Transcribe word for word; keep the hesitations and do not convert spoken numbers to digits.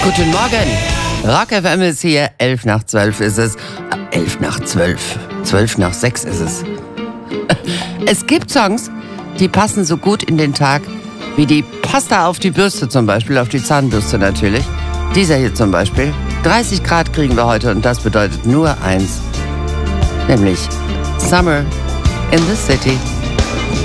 Guten Morgen. Rock F M ist hier. Elf nach zwölf ist es. Äh, elf nach zwölf. Zwölf nach sechs ist es. Es gibt Songs, die passen so gut in den Tag wie die Pasta auf die Bürste zum Beispiel, auf die Zahnbürste natürlich. Dieser hier zum Beispiel. dreißig Grad kriegen wir heute und das bedeutet nur eins. Nämlich Summer in the City.